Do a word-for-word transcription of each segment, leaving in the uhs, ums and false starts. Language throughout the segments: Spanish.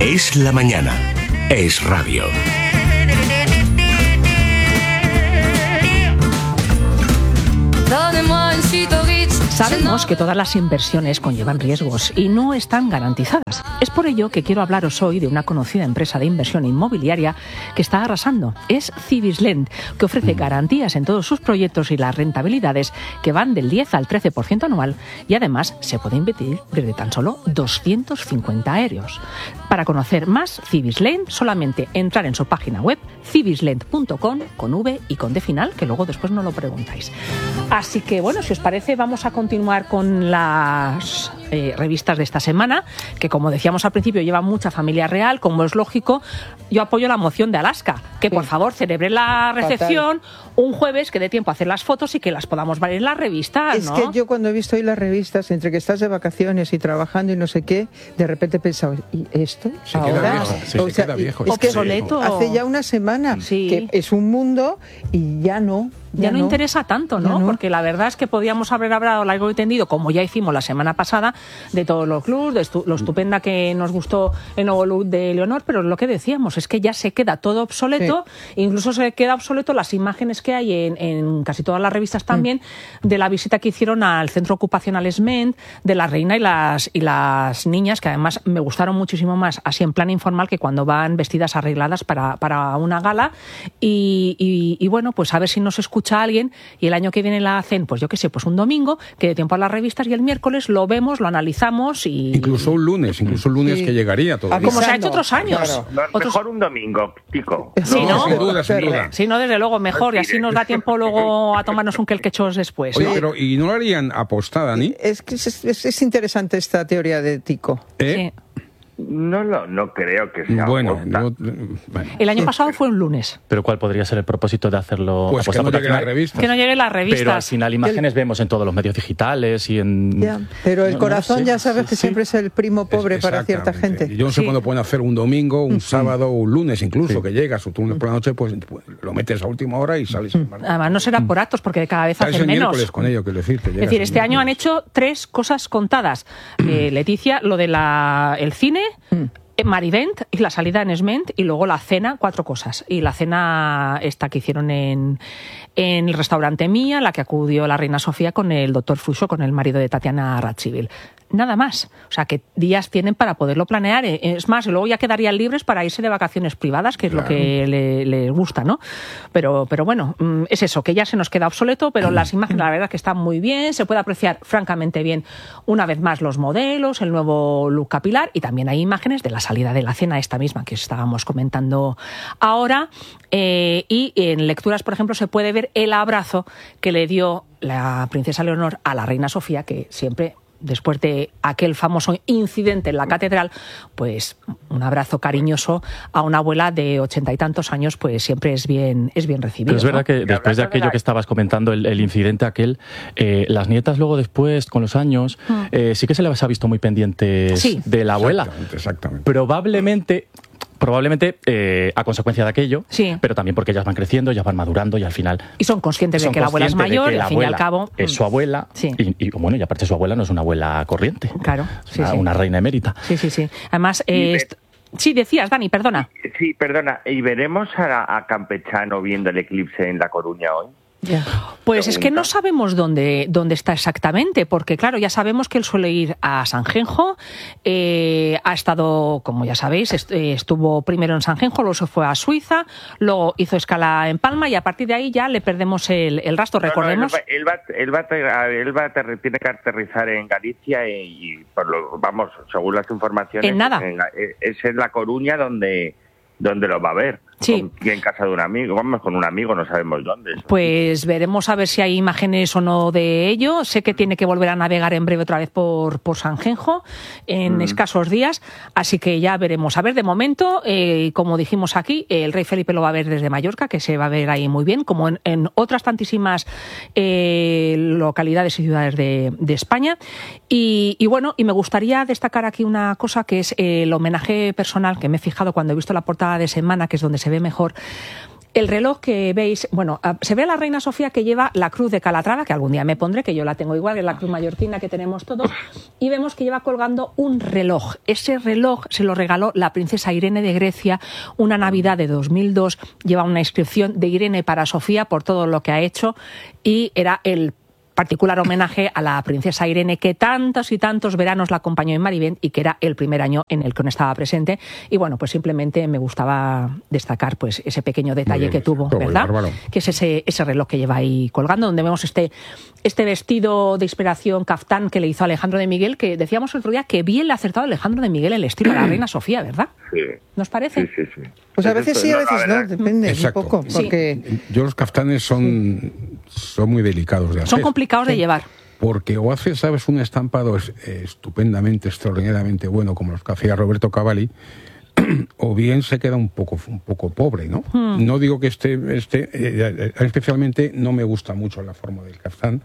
Es la mañana. Es radio. Sabemos que todas las inversiones conllevan riesgos y no están garantizadas. Es por ello que quiero hablaros hoy de una conocida empresa de inversión inmobiliaria que está arrasando. Es Cibislend, que ofrece garantías en todos sus proyectos y las rentabilidades que van del diez al trece por ciento anual, y además se puede invertir desde tan solo doscientos cincuenta euros. Para conocer más Cibislend, solamente entrar en su página web cibislend punto com con V y con D final, que luego después no lo preguntáis. Así que bueno, si os parece, vamos a continuar con las eh, revistas de esta semana, que como decíamos al principio lleva mucha familia real. Como es lógico, yo apoyo la moción de Alaska, que sí, por favor celebre la recepción Fatal. un jueves, que dé tiempo a hacer las fotos y que las podamos ver en las revistas, Es ¿no? que yo cuando he visto hoy las revistas, entre que estás de vacaciones y trabajando y no sé qué, de repente he pensado, ¿y esto? Se ahora? queda viejo, sí, o se sea, queda viejo. Es que obsoleto. hace ya una semana Sí. que es un mundo y ya no. Ya, ya no, no interesa tanto, ¿no? no. Porque la verdad es que podíamos haber hablado largo y tendido, como ya hicimos la semana pasada, de todos los clubs, de estu- lo estupenda que nos gustó el nuevo look de Leonor, pero lo que decíamos es que ya se queda todo obsoleto, sí. Incluso se queda obsoleto las imágenes que hay en, en casi todas las revistas también, mm. de la visita que hicieron al centro ocupacional Esment, de la reina y las, y las niñas, que además me gustaron muchísimo más así en plan informal que cuando van vestidas arregladas para, para una gala. Y, y, y bueno, pues a ver si nos escucha a alguien y el año que viene la hacen, pues yo qué sé, pues un domingo, que dé tiempo a las revistas, y el miércoles lo vemos, lo analizamos y... Incluso un lunes, incluso un lunes sí. que llegaría todavía. Como se ha hecho otros años. Claro. No, otros... Mejor un domingo, Pico. Sí, ¿no? Sin duda, sin duda. Sí, no, desde luego, mejor, y así nos da tiempo luego a tomarnos un quelquechos después. Oye, pero ¿y no lo harían apostada, ni? Es que es, es, es interesante esta teoría de Tico. ¿Eh? Sí. No, no, no creo que sea bueno, no, bueno. El año pasado fue un lunes. ¿Pero cuál podría ser el propósito de hacerlo? Pues que no llegue las revistas. Que no llegue las revistas. Pero al final imágenes el... vemos en todos los medios digitales y en... Ya, pero el no, corazón no sé. ya sabes que sí. siempre es el primo pobre es, para cierta gente. Yo no sé sí. cuándo pueden hacer un domingo, un sábado o un lunes incluso, sí. que llegas o tú por la noche, pues, pues lo metes a última hora y sales. Mm. Además no será por actos, porque cada vez hacen el menos. miércoles con ello, que decir, que es decir, este año han hecho tres cosas contadas. eh, Leticia, lo de la el cine... Mm. Marivent y la salida en Esment, y luego la cena, cuatro cosas. Y la cena esta que hicieron en, en el restaurante Mía, la que acudió la reina Sofía con el doctor Fuso, con el marido de Tatiana Ratzivil. Nada más. O sea, que días tienen para poderlo planear. Es más, luego ya quedarían libres para irse de vacaciones privadas, que es claro. lo que les le gusta, ¿no? Pero, pero bueno, es eso, que ya se nos queda obsoleto, pero las imágenes, la verdad, que están muy bien. Se puede apreciar francamente bien, una vez más, los modelos, el nuevo look capilar, y también hay imágenes de la salida de la cena, esta misma que estábamos comentando ahora. Eh, y en lecturas, por ejemplo, se puede ver el abrazo que le dio la princesa Leonor a la reina Sofía, que siempre, después de aquel famoso incidente en la catedral, pues un abrazo cariñoso a una abuela de ochenta y tantos años, pues siempre es bien, es bien recibido. Pero es verdad, ¿no?, que después de aquello de la... que estabas comentando, el, el incidente aquel, eh, las nietas luego después, con los años, mm. eh, sí que se les ha visto muy pendientes sí. de la abuela. Exactamente, exactamente. Probablemente... Probablemente eh, a consecuencia de aquello, sí. pero también porque ellas van creciendo, ellas van madurando y al final... Y son conscientes son de que la abuela es mayor, y al fin y al cabo... Es su abuela, sí. y, y bueno, y aparte su abuela no es una abuela corriente. Claro, es sí, una, sí. una reina emérita. Sí, sí, sí. Además... Eh, est- sí, decías, Dani, perdona. Sí, perdona. ¿Y veremos a, a Campechano viendo el eclipse en La Coruña hoy? Yeah. Pues es que no sabemos dónde, dónde está exactamente, porque claro, ya sabemos que él suele ir a Sanjenjo, eh, ha estado, como ya sabéis, est- estuvo primero en Sanjenjo, luego se fue a Suiza, luego hizo escala en Palma, y a partir de ahí ya le perdemos el, el rastro, no, recordemos. No, él, va, él, va, él, va, él va a ter- tiene que aterrizar en Galicia y, y por lo, vamos, según las informaciones, en nada. Es en, es en La Coruña donde... donde lo va a ver. Sí. En casa de un amigo, vamos con un amigo, no sabemos dónde. Pues veremos a ver si hay imágenes o no de ello. Sé que tiene que volver a navegar en breve otra vez por, por Sanjenjo en mm. escasos días, así que ya veremos. A ver, de momento, eh, como dijimos aquí, el rey Felipe lo va a ver desde Mallorca, que se va a ver ahí muy bien, como en, en otras tantísimas eh, localidades y ciudades de, de España. Y, y bueno, y me gustaría destacar aquí una cosa, que es el homenaje personal que me he fijado cuando he visto la portada de Semana, que es donde se ve mejor, El reloj que veis, bueno, se ve a la reina Sofía que lleva la cruz de Calatrava, que algún día me pondré, que yo la tengo igual, que es la cruz mallorquina que tenemos todos, y vemos que lleva colgando un reloj. Ese reloj se lo regaló la princesa Irene de Grecia una Navidad de dos mil dos, lleva una inscripción de Irene para Sofía por todo lo que ha hecho, y era el particular homenaje a la princesa Irene, que tantos y tantos veranos la acompañó en Marivent y que era el primer año en el que no estaba presente. Y bueno, pues simplemente me gustaba destacar pues ese pequeño detalle bien, que tuvo, ¿verdad? Bárbaro. Que es ese, ese reloj que lleva ahí colgando, donde vemos este, este vestido de inspiración caftán que le hizo Alejandro de Miguel, que decíamos el otro día que bien le ha acertado Alejandro de Miguel el estilo a la reina Sofía, ¿verdad? Sí. ¿Nos parece? Sí, sí, sí. Pues a veces sí, a veces no, depende Exacto. un poco. Porque... Sí. Yo los caftanes son, son muy delicados de hacer. Son complicados sí. de llevar. Porque o haces, sabes, un estampado estupendamente, extraordinariamente bueno, como los que hacía Roberto Cavalli, o bien se queda un poco un poco pobre, ¿no? Hmm. No digo que esté, este, eh, especialmente no me gusta mucho la forma del caftán,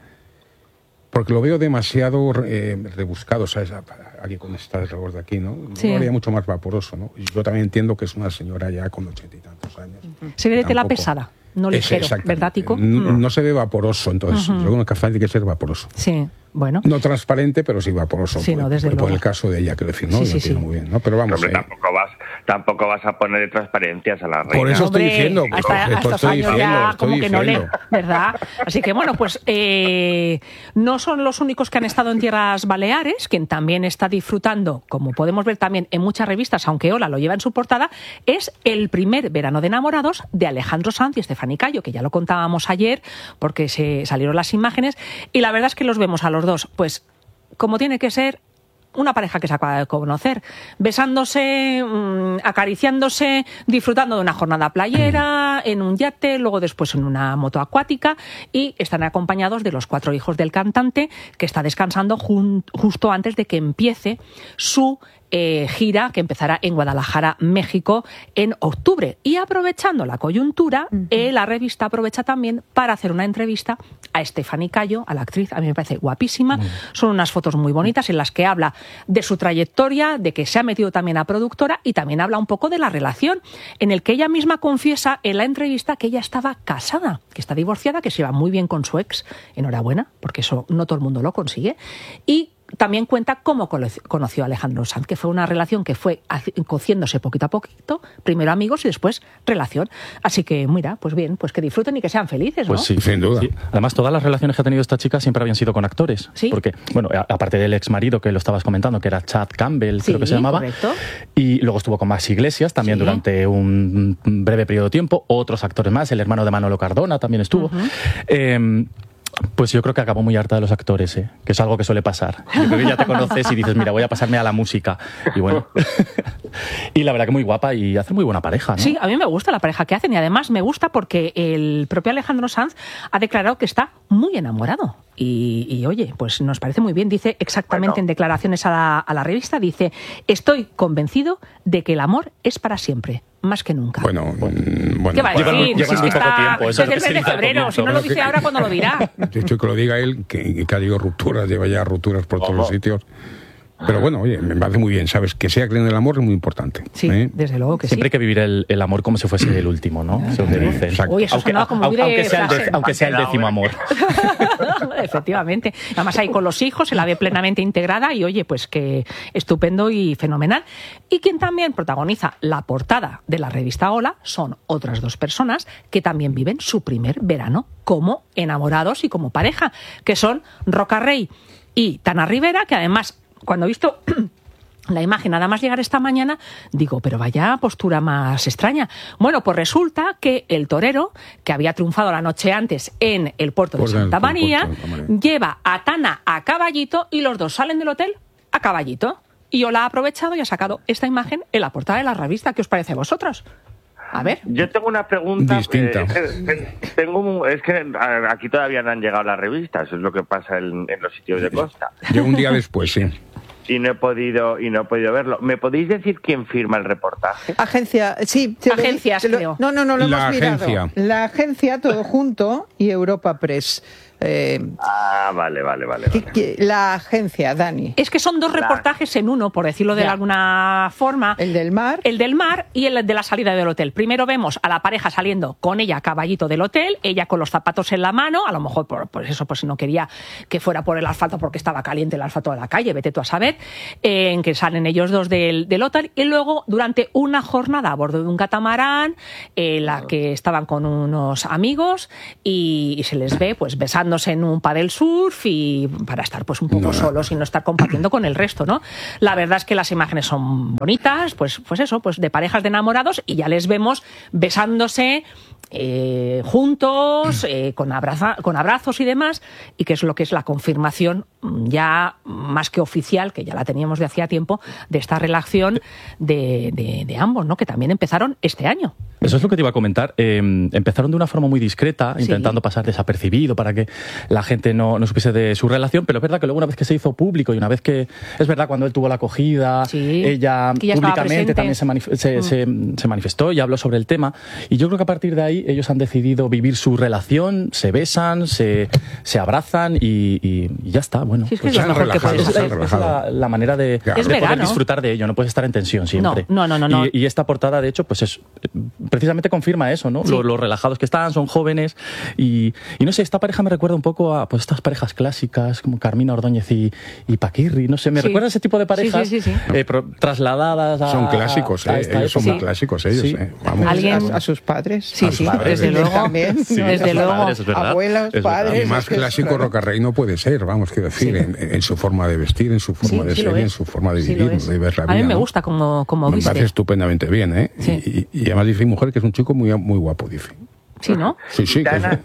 porque lo veo demasiado eh, rebuscado, ¿sabes? Aquí con esta labor de aquí, ¿no? Sí. Lo haría mucho más vaporoso, ¿no? Y yo también entiendo que es una señora ya con ochenta y tantos años. Se ve de tela pesada, no ligero, ¿verdad, Tico? No, no se ve vaporoso, entonces. Uh-huh. Yo creo que el caftán tiene que ser vaporoso. Sí. Bueno. No transparente, pero sí vaporoso. Sí, por, no, desde por, luego. por el caso de ella, quiero decir, ¿no? Sí, sí, lo sí. muy bien, ¿no? Pero vamos. Hombre, eh, tampoco vas, tampoco vas a poner transparencias a la reina. Por eso Hombre, estoy diciendo. Hasta, Esto hasta estoy años diciendo, ya estoy como que no diciendo. lee, ¿verdad? Así que bueno, pues eh, no son los únicos que han estado en Tierras Baleares, quien también está disfrutando, como podemos ver también en muchas revistas, aunque Hola lo lleva en su portada, es el primer verano de enamorados de Alejandro Sanz y Estefany Cayo, que ya lo contábamos ayer, porque se salieron las imágenes, y la verdad es que los vemos a los dos, pues como tiene que ser una pareja que se acaba de conocer, besándose, mmm, acariciándose, disfrutando de una jornada playera, en un yate, luego después en una moto acuática, y están acompañados de los cuatro hijos del cantante, que está descansando jun- justo antes de que empiece su Eh, gira que empezará en Guadalajara, México, en octubre. Y aprovechando la coyuntura, uh-huh. eh, la revista aprovecha también para hacer una entrevista a Estefany Cayo, a la actriz, a mí me parece guapísima. Uh-huh. Son unas fotos muy bonitas en las que habla de su trayectoria, de que se ha metido también a productora, y también habla un poco de la relación, en el que ella misma confiesa en la entrevista que ella estaba casada, que está divorciada, que se lleva muy bien con su ex. Enhorabuena, porque eso no todo el mundo lo consigue. Y también cuenta cómo conoció a Alejandro Sanz, que fue una relación que fue cociéndose poquito a poquito, primero amigos y después relación. Así que, mira, pues bien, pues que disfruten y que sean felices, ¿no? Pues sí, sin duda. Sí. Además, todas las relaciones que ha tenido esta chica siempre habían sido con actores. Sí. Porque, bueno, aparte del ex marido que lo estabas comentando, que era Chad Campbell, sí, creo que se llamaba. Correcto. Y luego estuvo con Max Iglesias también sí. durante un breve periodo de tiempo. Otros actores más, el hermano de Manolo Cardona también estuvo. Uh-huh. Eh, Pues yo creo que acabó muy harta de los actores, ¿eh? Que es algo que suele pasar. Yo creo que ya te conoces y dices, mira, voy a pasarme a la música. Y bueno, y la verdad que muy guapa y hace muy buena pareja, ¿no? Sí, a mí me gusta la pareja que hacen, y además me gusta porque el propio Alejandro Sanz ha declarado que está muy enamorado. Y, y oye, pues nos parece muy bien. Dice exactamente bueno. en declaraciones a la, a la revista, dice, estoy convencido de que el amor es para siempre. Más que nunca. Bueno, bueno. ¿Qué va a decir? Lleva, lleva si es que poco está tiempo, eso desde el mes de febrero. Si no lo dice que, ahora, ¿cuándo lo dirá? Yo estoy que lo diga él, que, que ha habido rupturas, lleva ya rupturas por todos los sitios. Pero bueno, oye, me parece muy bien, ¿sabes? Que sea creen en el amor es muy importante. Sí, ¿eh? desde luego que Siempre sí. hay que vivir el, el amor como si fuese el último, ¿no? Ah, Según te dicen. Oye, eso aunque, sonaba como aunque, muy de aunque, sea el de, aunque sea el décimo amor. Efectivamente. Además ahí con los hijos se la ve plenamente integrada y oye, pues que estupendo y fenomenal. Y quien también protagoniza la portada de la revista Hola son otras dos personas que también viven su primer verano como enamorados y como pareja, que son Roca Rey y Tana Rivera, que además, cuando he visto la imagen nada más llegar esta mañana, digo, pero vaya postura más extraña. Bueno, pues resulta que el torero, que había triunfado la noche antes en el puerto de Santa María, lleva a Tana a caballito y los dos salen del hotel a caballito. Y yo la he aprovechado y ha sacado esta imagen en la portada de la revista. ¿Qué os parece a vosotros? A ver. Yo tengo una pregunta distinta. Eh, tengo un, es que aquí todavía no han llegado las revistas, eso es lo que pasa en, en los sitios de costa. Yo un día después, sí. Y no he podido y no he podido verlo. ¿Me podéis decir quién firma el reportaje? Agencia, sí. Te Agencias, lo, te lo, creo. No, no, no, lo La hemos agencia. mirado. La agencia, todo junto, y Europa Press. Eh, Ah, vale, vale, vale. ¿qué- vale. qué- la agencia, Dani. Es que son dos Claro. reportajes en uno, por decirlo de Ya. alguna forma. El del mar. El del mar y el de la salida del hotel. Primero vemos a la pareja saliendo con ella a caballito del hotel, ella con los zapatos en la mano, a lo mejor por, por eso, pues si no quería que fuera por el asfalto porque estaba caliente el asfalto de la calle, vete tú a saber, eh, en que salen ellos dos del, del hotel y luego durante una jornada a bordo de un catamarán, en la que estaban con unos amigos y, y se les ve pues besándose en un paddle surf y para estar pues un poco No, no. solos y no estar compartiendo con el resto, ¿no? La verdad es que las imágenes son bonitas, pues, pues eso, pues de parejas de enamorados y ya les vemos besándose eh, juntos, eh, con, abraza, con abrazos y demás, y que es lo que es la confirmación mm, ya más que oficial, que ya la teníamos de hacía tiempo, de esta relación de, de, de ambos, ¿no? Que también empezaron este año. Eso es lo que te iba a comentar. Eh, empezaron de una forma muy discreta, Sí. intentando pasar desapercibido para que la gente no, no supiese de su relación, pero es verdad que luego una vez que se hizo público y una vez que, es verdad, cuando él tuvo la acogida, Sí, ella que ya estaba públicamente presente. también se, manif- se, Mm. se- se manifestó y habló sobre el tema. Y yo creo que a partir de ahí ellos han decidido vivir su relación, se besan, se, se abrazan y, y- y ya está. Bueno, Sí, es que pues es lo mejor que relajado, puedes es, se han hacer. es relajado. la, la manera de, Claro. de Es poder verano. disfrutar de ello, no puedes estar en tensión siempre. No, no, no, no, no. Y, y esta portada, de hecho, pues es precisamente confirma eso, ¿no? Sí. Lo, lo relajados que están, son jóvenes y, y no sé, esta pareja me recuerda un poco a pues estas parejas clásicas como Carmina Ordóñez y, y Paquirri, no sé, me Sí. recuerda a ese tipo de parejas Sí, sí, sí, sí. eh, pro- trasladadas a... Son clásicos, a eh, esta ellos son época. muy clásicos ellos. Sí. eh, vamos. Alguien- A, a sus padres. Sí, A sus sí, padres. desde luego. También. Sí, Desde a sus luego. padres, es verdad. Abuelos, Es verdad. padres. Y más es que- clásico Rocarrey no puede ser, vamos, quiero decir, Sí. en, en su forma de vestir, en su forma Sí, de sí ser, lo y en es. su forma de Sí lo vivir, es. de ver la A mí vida, me ¿no? gusta como, como Me viste. parece estupendamente bien, ¿eh? Sí. Y, y- y además dice mi mujer que es un chico muy, muy guapo, dice. Sí, ¿no? Sí, sí, que es- Tana,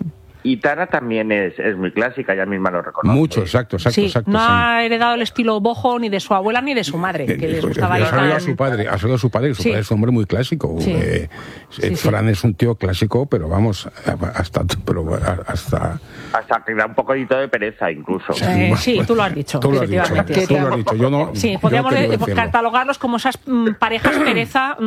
y Tana también es, es muy clásica, ella misma lo reconoce. mucho, exacto, exacto, Sí, exacto. no sí. ha heredado el estilo bojo ni de su abuela ni de su madre, Eh, que les eh, gustaba ha ir salido a tan- su padre, ha salido a su padre, su Sí. padre es un hombre muy clásico. Sí. Eh, Sí, eh, sí. Fran es un tío clásico, pero vamos, hasta, pero hasta Hasta que da un poquito de pereza incluso. Eh, sí, tú lo has dicho, Tú lo has dicho, efectivamente. tú lo has dicho. Yo no. Sí, yo podríamos no de- quería decirlo. catalogarlos como esas mm, parejas pereza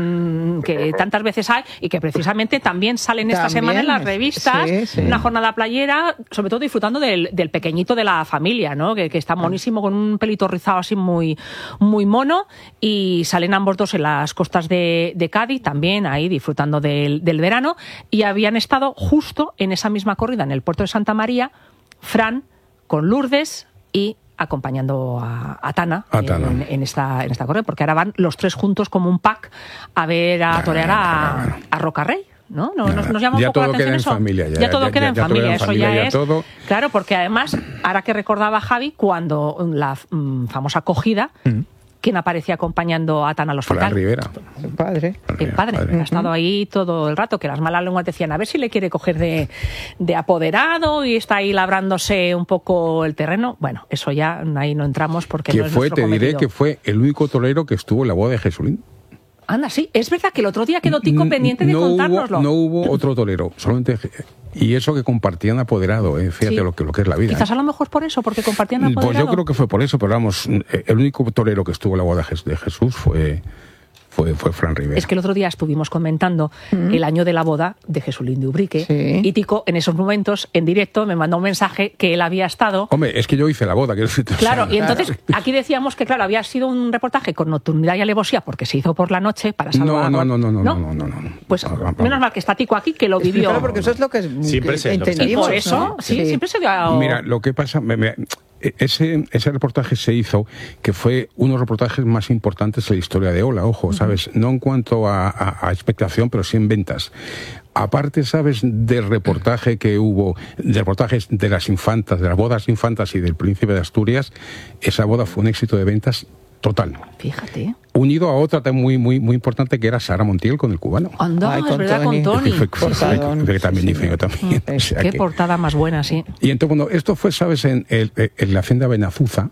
mm, que tantas veces hay y que precisamente también salen esta También, semana en las revistas, sí, sí. una jornada playera, sobre todo disfrutando del, del pequeñito de la familia, ¿no? Que, que está monísimo con un pelito rizado así muy, muy mono y salen ambos dos en las costas de, de Cádiz también ahí disfrutando del, del verano y habían estado justo en esa misma corrida en el puerto de Santa María, Fran con Lourdes y acompañando a, a Tana, A Tana. En, en esta, en esta corrida, porque ahora van los tres juntos como un pack a ver a torear a, a Rocarrey. ¿No? No, nos, nos llama un Ya poco la todo atención queda en eso. familia, ya, todo ya- queda ya- en ya todo familia, en eso familia, ya ya es. todo. Claro, porque además, ahora que recordaba Javi, cuando la mm, famosa acogida, ¿quién aparecía acompañando a Tana al Fran hospital? Rivera. El padre. El padre, que ha estado ahí todo el rato, que las malas lenguas decían a ver si le quiere coger de, de apoderado y está ahí labrándose un poco el terreno. Bueno, eso ya ahí no entramos porque Que no es fue, nuestro te diré cometido. que fue el único torero que estuvo en la boda de Jesulín. Anda, sí, es verdad que el otro día quedó Tico N- pendiente de no contárnoslo. Hubo, no hubo otro torero, solamente. Y eso que compartían apoderado, eh, fíjate Sí. lo, que, lo que es la vida. Quizás eh. a lo mejor por eso, porque compartían apoderado. Pues yo creo que fue por eso, pero vamos, el único torero que estuvo en la boda de Jesús fue, fue, fue Fran Rivera. Es que el otro día estuvimos comentando el año de la boda de Jesulín de Ubrique Sí. y Tico en esos momentos, en directo, me mandó un mensaje que él había estado... Hombre, es que yo hice la boda, quiero decirte, o Claro, sea, y entonces aquí decíamos que, claro, había sido un reportaje con nocturnidad y alevosía porque se hizo por la noche para salvar... No, no, no, no, no, no, no, no, no. Pues No, vamos. menos mal que está Tico aquí, que lo vivió. Claro, porque eso es lo que Siempre que sé lo que está Y entendimos, por eso, ¿no? sí, siempre se dio... a- Mira, lo que pasa, me- me- ese, ese reportaje se hizo, que fue uno de los reportajes más importantes de la historia de Ola, ojo, ¿sabes? No en cuanto a, a- a expectación, pero sí en ventas. Aparte, ¿sabes? Del reportaje que hubo, de reportajes de las infantas, de las bodas infantas y del príncipe de Asturias, esa boda fue un éxito de ventas total. Fíjate. Unido a otra también muy, muy, muy importante que era Sara Montiel con el cubano. Anda, Ay, es con verdad, Tony. con Tony. Que fue- Sí, sí. Portadón. que también Sí, hice sí. yo también. O sea Qué que- portada más buena, sí. Y entonces, bueno, esto fue, ¿sabes?, en, el- en la hacienda Benazuza,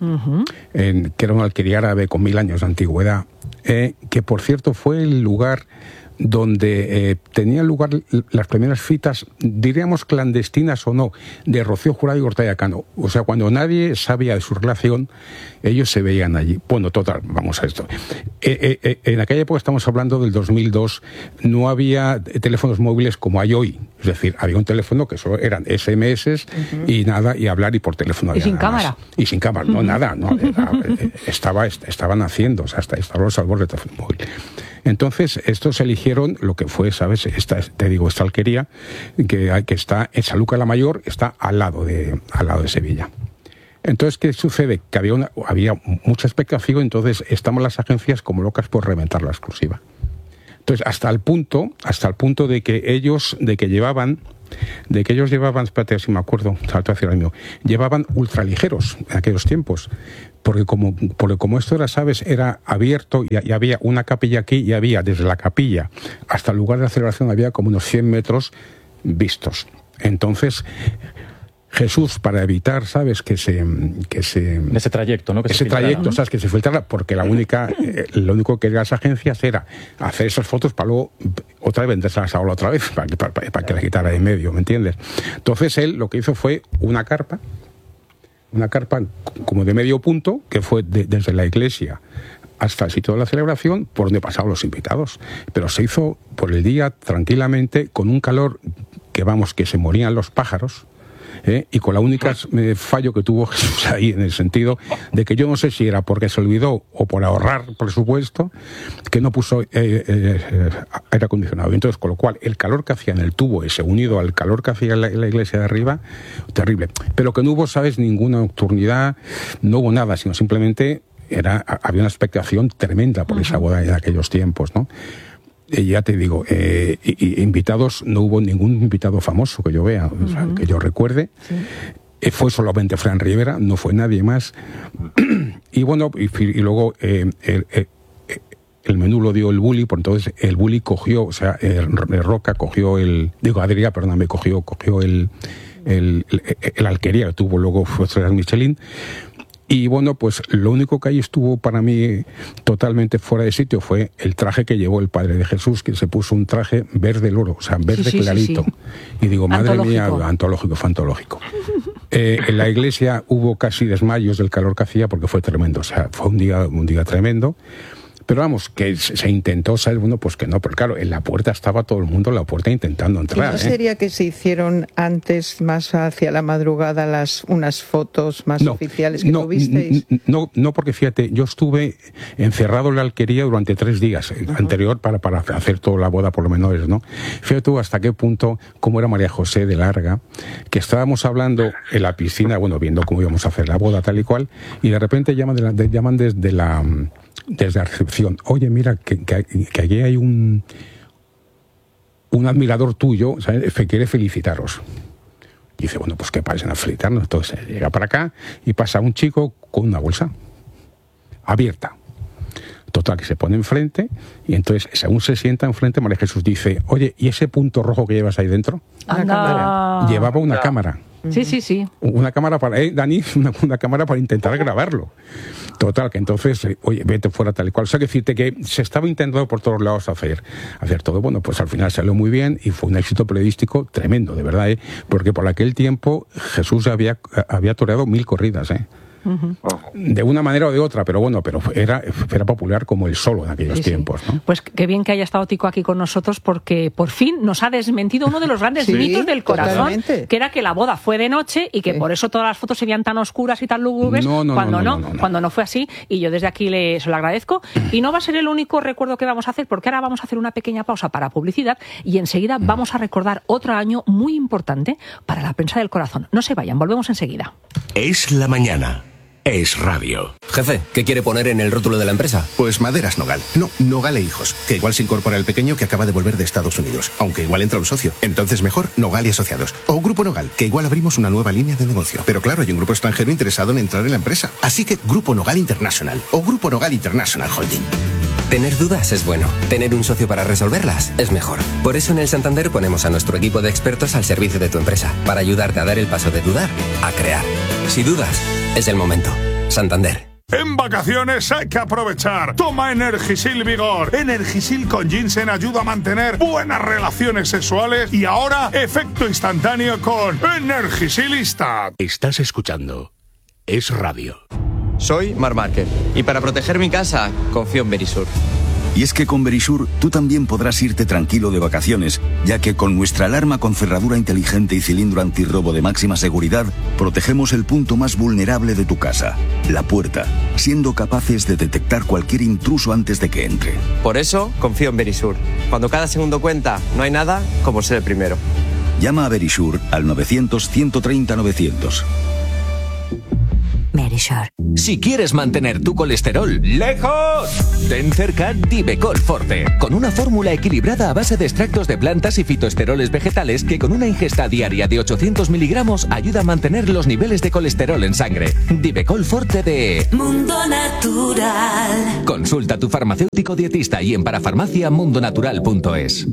en, que era una alquería árabe con mil años de antigüedad, eh, que por cierto fue el lugar donde eh, tenían lugar las primeras citas, diríamos clandestinas o no, de Rocío Jurado y Hortaya Cano. O sea, cuando nadie sabía de su relación, ellos se veían allí. Bueno, total, vamos a esto. Eh, eh, en aquella época, estamos hablando del dos mil dos, no había teléfonos móviles como hay hoy. Es decir, había un teléfono que solo eran ese eme ese uh-huh. y nada, y hablar y por teléfono. Y sin cámara. Más. Y sin cámara, no, uh-huh. nada. No, era, estaba, estaban haciendo, o sea, estaban los albores del teléfono móvil. Entonces, estos eligieron lo que fue, ¿sabes? Esta, te digo, esta alquería, que, que está en Sanlúcar la Mayor, está al lado de, al lado de Sevilla. Entonces, ¿qué sucede? Que había, una, había mucha expectación, entonces estamos las agencias como locas por reventar la exclusiva. Entonces, hasta el punto, hasta el punto de que ellos, de que llevaban, de que ellos llevaban, espérate si me acuerdo, salto hacia el mío, llevaban ultraligeros en aquellos tiempos. Porque como, porque como esto era, ¿sabes? Era abierto y, y había una capilla aquí y había desde la capilla hasta el lugar de la celebración había como unos cien metros vistos. Entonces, Jesús, para evitar, ¿sabes? Que se... Que se en ese trayecto, ¿no? Que ese trayecto, ¿sabes? Que se filtrara, porque la única, eh, lo único que las agencias era hacer esas fotos para luego otra vez vendérselas a Ola otra vez, para, para, para, para que la quitara de en medio, ¿me entiendes? Entonces él lo que hizo fue una carpa, una carpa como de medio punto, que fue de, desde la iglesia hasta el sitio de la celebración, por donde pasaban los invitados. Pero se hizo por el día, tranquilamente, con un calor que, vamos, que se morían los pájaros, ¿eh? Y con la única eh, fallo que tuvo Jesús ahí, en el sentido de que yo no sé si era porque se olvidó o por ahorrar presupuesto, que no puso eh, eh, aire acondicionado. Entonces, con lo cual, el calor que hacía en el tubo ese, unido al calor que hacía en la, en la iglesia de arriba, terrible. Pero que no hubo, ¿sabes?, ninguna nocturnidad, no hubo nada, sino simplemente era, había una expectación tremenda por esa boda en aquellos tiempos, ¿no? Y ya te digo, eh, y, y invitados, no hubo ningún invitado famoso que yo vea, uh-huh. o sea, que yo recuerde. Sí. Eh, fue solamente Fran Rivera, no fue nadie más. Y bueno, y, y luego eh, el, el, el menú lo dio el Bulli, por entonces el Bulli cogió, o sea, el, el Roca cogió el, digo, Adrià, perdóname, cogió, cogió el, el, el, el, el Alquería, que tuvo luego fue estrellas Michelin. Y bueno, pues lo único que ahí estuvo para mí totalmente fuera de sitio fue el traje que llevó el Padre de Jesús, que se puso un traje verde loro, o sea, verde sí, sí, clarito. Sí, sí. Y digo, madre antológico. mía, antológico, fue antológico. Eh, en la iglesia hubo casi desmayos del calor que hacía porque fue tremendo, o sea, fue un día, un día tremendo. Pero vamos, que se intentó, ¿sabes? Bueno, pues que no, pero claro, en la puerta estaba todo el mundo en la puerta intentando entrar. ¿No sería ¿eh? que se hicieron antes, más hacia la madrugada, las unas fotos más no, oficiales que no, tuvisteis? No, no, porque fíjate, yo estuve encerrado en la alquería durante tres días, uh-huh. anterior para, para hacer toda la boda por los menores, ¿no? Fíjate tú hasta qué punto, cómo era María José de Larga, que estábamos hablando en la piscina, bueno, viendo cómo íbamos a hacer la boda tal y cual, y de repente llaman, de la, de, llaman desde la... desde la recepción, oye, mira, que, que, que aquí hay un un admirador tuyo, ¿sabes?, que quiere felicitaros. Y dice, bueno, pues que pasen a felicitarnos. Entonces llega para acá y pasa un chico con una bolsa abierta. Total, que se pone enfrente y entonces, según se sienta enfrente, María Jesús dice, oye, ¿y ese punto rojo que llevas ahí dentro? Una cámara. Llevaba una cámara. Sí, sí, sí. Una cámara para, eh, Dani, una, una cámara para intentar grabarlo. Total, que entonces, eh, oye, vete fuera tal y cual. O sea, que decirte que se estaba intentando por todos lados hacer, hacer todo. Bueno, pues al final salió muy bien y fue un éxito periodístico tremendo, de verdad, ¿eh? Porque por aquel tiempo Jesús había, había toreado mil corridas, ¿eh? Uh-huh. De una manera o de otra, pero bueno, pero era, era popular como el solo en aquellos sí, tiempos, ¿no? Pues qué bien que haya estado Tico aquí con nosotros, porque por fin nos ha desmentido uno de los grandes sí, mitos del corazón, totalmente. Que era que la boda fue de noche y que sí. por eso todas las fotos se veían tan oscuras y tan lúgubres, no, no, cuando no, no, no, no, no, cuando no fue así, y yo desde aquí le, se lo agradezco. Y no va a ser el único recuerdo que vamos a hacer, porque ahora vamos a hacer una pequeña pausa para publicidad y enseguida vamos a recordar otro año muy importante para la prensa del corazón. No se vayan, volvemos enseguida. Es la mañana. Es radio. Jefe, ¿qué quiere poner en el rótulo de la empresa? Pues Maderas Nogal. No, Nogal e Hijos. Que igual se incorpora el pequeño que acaba de volver de Estados Unidos. Aunque igual entra un socio. Entonces mejor Nogal y Asociados. O Grupo Nogal, que igual abrimos una nueva línea de negocio. Pero claro, hay un grupo extranjero interesado en entrar en la empresa. Así que Grupo Nogal International. O Grupo Nogal International Holding. Tener dudas es bueno. Tener un socio para resolverlas es mejor. Por eso en el Santander ponemos a nuestro equipo de expertos al servicio de tu empresa. Para ayudarte a dar el paso de dudar a crear. Si dudas, es el momento. Santander. En vacaciones hay que aprovechar. Toma Energisil Vigor. Energisil con ginseng ayuda a mantener buenas relaciones sexuales y ahora efecto instantáneo con Energisil Instant. Estás escuchando Es Radio. Soy Mar Márquez y para proteger mi casa confío en Verisur. Y es que con Verisur tú también podrás irte tranquilo de vacaciones, ya que con nuestra alarma con cerradura inteligente y cilindro antirrobo de máxima seguridad, protegemos el punto más vulnerable de tu casa, la puerta, siendo capaces de detectar cualquier intruso antes de que entre. Por eso confío en Verisur. Cuando cada segundo cuenta, no hay nada como ser el primero. Llama a Verisur al novecientos, ciento treinta, novecientos. Verisur. Si quieres mantener tu colesterol lejos, ten cerca Divecol Forte, con una fórmula equilibrada a base de extractos de plantas y fitoesteroles vegetales que con una ingesta diaria de ochocientos miligramos ayuda a mantener los niveles de colesterol en sangre. Divecol Forte de Mundo Natural. Consulta a tu farmacéutico dietista y en parafarmacia mundonatural punto es.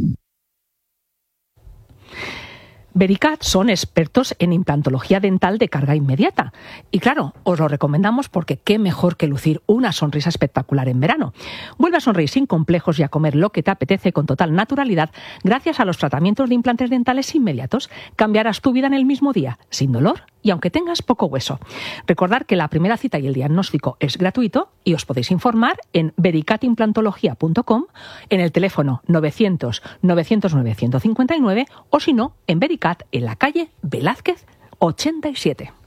Vericat son expertos en implantología dental de carga inmediata. Y claro, os lo recomendamos porque qué mejor que lucir una sonrisa espectacular en verano. Vuelve a sonreír sin complejos y a comer lo que te apetece con total naturalidad gracias a los tratamientos de implantes dentales inmediatos. Cambiarás tu vida en el mismo día, sin dolor y aunque tengas poco hueso. Recordad que la primera cita y el diagnóstico es gratuito y os podéis informar en vericat implantología punto com, en el teléfono novecientos, novecientos nueve, ciento cincuenta y nueve o si no, en Vericat en la calle Velázquez ochenta y siete.